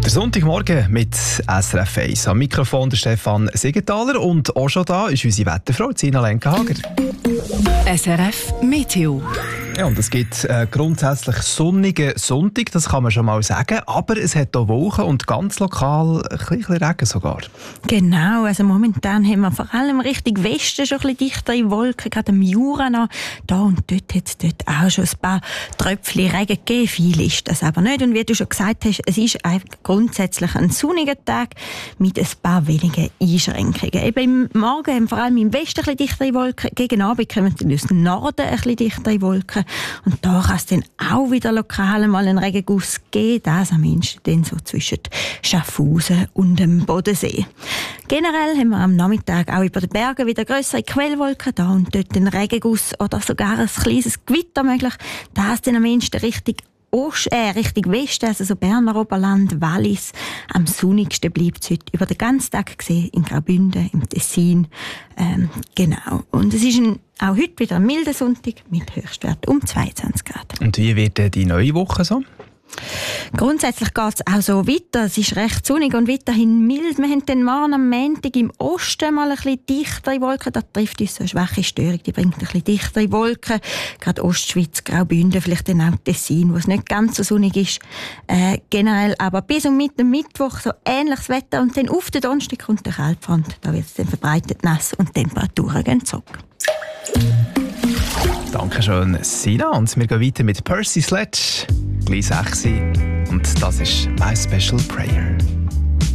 Der Sonntagmorgen mit SRF 1. Am Mikrofon der Stefan Siegenthaler und auch schon da ist unsere Wetterfrau Zina Lenkenhager. SRF Meteo. Ja, und es gibt grundsätzlich sonnigen Sonntag, das kann man schon mal sagen, aber es hat auch Wolken und ganz lokal ein bisschen Regen sogar. Genau, also momentan haben wir vor allem Richtung Westen schon ein bisschen dichtere Wolken, gerade am Jura noch. Da und dort hat es dort auch schon ein paar Tröpfchen Regen gegeben, viel ist das aber nicht. Und wie du schon gesagt hast, es ist grundsätzlich ein sonniger Tag mit ein paar wenigen Einschränkungen. Eben im Morgen haben vor allem im Westen ein bisschen dichtere Wolken, gegen Abend kommen dann aus dem Norden ein bisschen dichtere Wolken. Und da kann es dann auch wieder lokal mal einen Regenguss geben, das am ehesten dann so zwischen Schaffhausen und dem Bodensee. Generell haben wir am Nachmittag auch über den Bergen wieder grössere Quellwolken, da und dort einen Regenguss oder sogar ein kleines Gewitter möglich. Das dann am ehesten Richtung Westen, also so Berner Oberland, Wallis. Am sonnigsten bleibt es heute über den ganzen Tag gesehen in Graubünden, im Tessin. Genau. Und es ist auch heute wieder ein milder Sonntag mit Höchstwert um 22 Grad. Und wie wird die neue Woche so? Grundsätzlich geht es auch so weiter. Es ist recht sonnig und weiterhin mild. Wir haben den morgen am Montag im Osten mal ein bisschen dichtere Wolken. Da trifft uns so eine schwache Störung, die bringt ein bisschen dichtere Wolken. Gerade Ostschweiz, Graubünden, vielleicht dann auch Tessin, wo es nicht ganz so sonnig ist. Generell aber bis und mit dem Mittwoch so ähnliches Wetter. Und dann auf den Donnerstag kommt der Kaltfront. Da wird es dann verbreitet nass und die Temperaturen gehen zurück. Dankeschön, Sina. Und wir gehen weiter mit Percy Sledge. Gleich 6 und das ist «My Special Prayer».